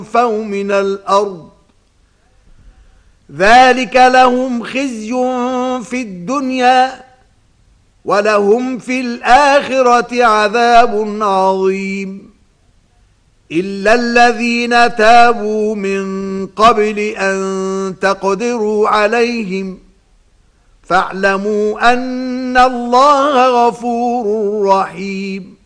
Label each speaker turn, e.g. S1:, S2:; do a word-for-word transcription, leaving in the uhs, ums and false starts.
S1: فَوْا مِنَ الْأَرْضِ ذَلِكَ لَهُمْ خِزْيٌ فِي الدُّنْيَا وَلَهُمْ فِي الْآخِرَةِ عَذَابٌ عَظِيمٌ إِلَّا الَّذِينَ تَابُوا مِن قَبْلِ أَن تَقْدِرُوا عَلَيْهِمْ فَاعْلَمُوا أَنَّ اللَّهَ غَفُورٌ رَحِيمٌ